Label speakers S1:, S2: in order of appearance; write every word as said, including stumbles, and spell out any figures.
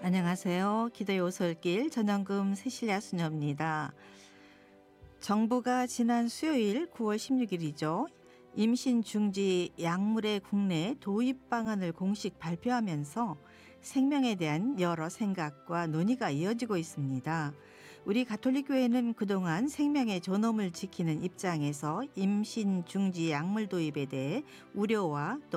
S1: 안녕하세요. 기도의 오솔길 전영금 세실야 수녀입니다. 정부가 지난 수요일 구월 십육일이죠. 임신 중지 약물의 국내 도입 방안을 공식 발표하면서 생명에 대한 여러 생각과 논의가 이어지고 있습니다. 우리 가톨릭 교회는 그동안 생명의 존엄을 지키는 입장에서 임신 중지 약물 도입에 대해 우려와 또